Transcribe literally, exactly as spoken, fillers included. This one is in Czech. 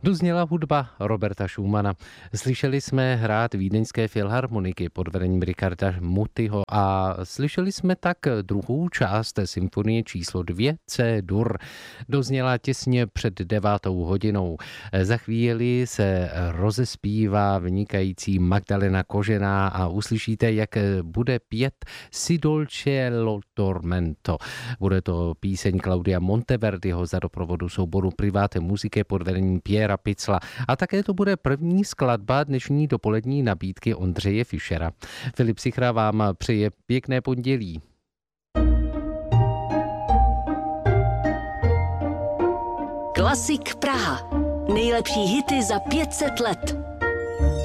Dozněla hudba Roberta Schumana. Slyšeli jsme hrát vídeňské filharmoniky pod vedením Richarda Mutyho a slyšeli jsme tak druhou část symfonie číslo dvě C-dur. Dozněla těsně před devátou hodinou. Za chvíli se rozespívá vynikající Magdalena Kožená a uslyšíte, jak bude pět Si dolce lo tormento. Bude to píseň Claudia Monteverdiho za doprovodu souboru Private Musiche pod vedením Piera Picla. A také to bude první skladba dnešní dopolední nabídky Ondřeje Fischera. Filip Sichra vám přeje pěkné pondělí. Klasik Praha. Nejlepší hity za pět set let.